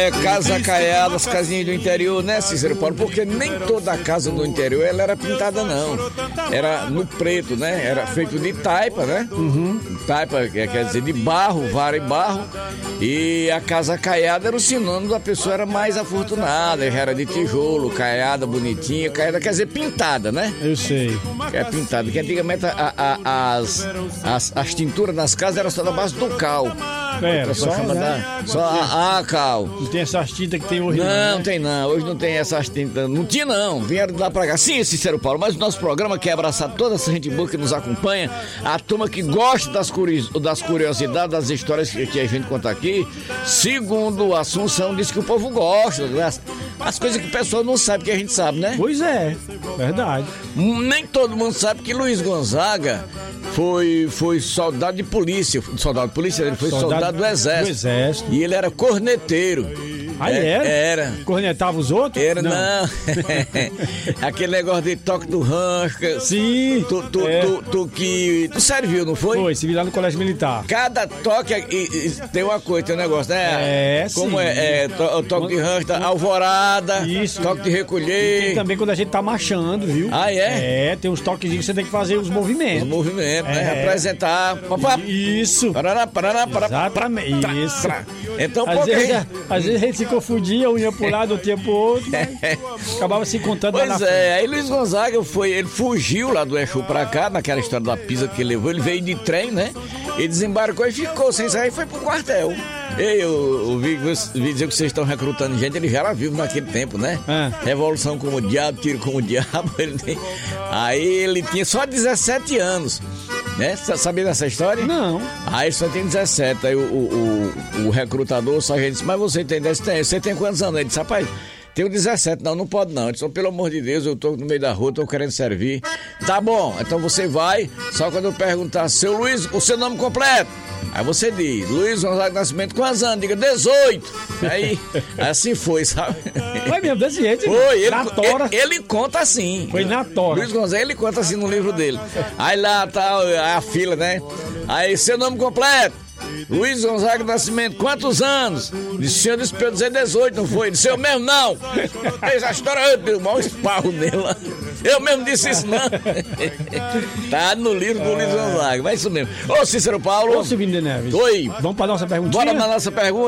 Casa caiada, as casinhas do interior, né, Cícero Paulo? Porque nem toda a casa do interior ela era pintada, não. Era no preto, né? Era feito de taipa, né? Taipa, quer dizer, de barro, vara e barro. E a casa caiada era o sinônimo da pessoa era mais afortunada, já era de tijolo, caiada, bonitinha. Caiada quer dizer pintada, né? Eu sei. É pintada, porque antigamente as tinturas nas casas eram só da base do cal. Só cal. Não tem essas tintas que tem hoje. Não, tem não. Hoje não tem essas tintas. Não tinha não. Vieram de lá pra cá. Sim, Cícero Paulo, mas o nosso programa quer abraçar toda essa gente boa que nos acompanha, a turma que gosta das curiosidades, das histórias que a gente conta aqui. Segundo a Assunção, diz que o povo gosta. As coisas que o pessoal não sabe que a gente sabe, né? Pois é, verdade. Nem todo mundo sabe que Luiz Gonzaga foi soldado de polícia. Soldado de polícia, ele foi soldado do exército. E ele era corneteiro. Ah, era? Cornetava os outros? Era, não. Aquele negócio de toque do rancho. Sim. Tu serviu, não foi? Foi, servi lá no colégio militar. Cada toque tem uma coisa, tem um negócio, né? Como sim. O toque de rancho, alvorada, isso. Toque de recolher. E tem também quando a gente tá marchando, viu? Ah, é? Tem uns toquezinhos que você tem que fazer os movimentos. Os movimentos, né? Representar. Isso. Exatamente. Isso. Então, às vezes a gente se confundia, um ia pro lado, outro ia pro outro, acabava se encontrando lá na frente. Aí Luiz Gonzaga ele fugiu lá do Exu pra cá, naquela história da pisa que ele levou, ele veio de trem, né? E desembarcou e ficou sem sair, foi pro quartel. Eu vi dizer que vocês estão recrutando gente, ele já era vivo naquele tempo, né? Revolução como o diabo, tiro como o diabo. Aí ele tinha só 17 anos. Né? Você sabia dessa história? Não. Aí só tem 17. Aí o recrutador, só disse, mas você tem 10? Você tem quantos anos? Ele disse, rapaz, tenho 17. Não pode não. Ele disse, pelo amor de Deus, eu tô no meio da rua, tô querendo servir. Tá bom, então você vai, só quando eu perguntar, seu Luiz, o seu nome completo. Aí você diz, Luiz Gonzaga Nascimento, quantos anos? Diga, 18. Aí, assim foi, sabe? Foi mesmo, desse jeito. Foi, na tora. Ele conta assim. Foi na tora. Luiz Gonzaga, ele conta assim no livro dele. Aí lá tá a fila, né? Aí, seu nome completo. Luiz Gonzaga Nascimento, quantos anos? Disse, o senhor disse pra eu dizer 18, não foi? Disse, eu mesmo não. Fez a história, eu dei o maior esparro nela. Eu mesmo disse isso, não. Tá no livro do Luiz Gonzaga, mas isso mesmo. Ô, Cícero Paulo. Ô, Silvino de Neves. Oi. Vamos pra nossa perguntinha? Bora na nossa pergunta.